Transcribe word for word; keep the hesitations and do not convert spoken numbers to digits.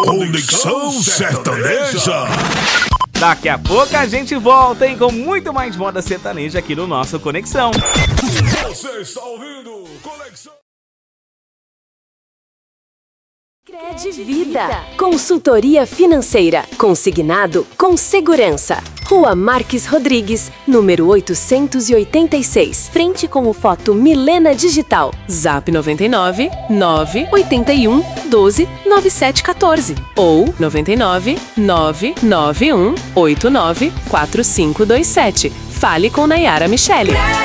Conexão Sertaneja. Daqui a pouco a gente volta, hein, com muito mais moda sertaneja aqui no nosso Conexão. Você está ouvindo Conexão. Credvida. Consultoria financeira. Consignado com segurança. Rua Marques Rodrigues, número oitocentos e oitenta e seis. Frente com o Foto Milena Digital. Zap noventa e nove, nove oitenta e um, doze, noventa e sete quatorze. Ou noventa e nove, nove nove um, oito nove, quatro cinco dois sete. Fale com Nayara Michele.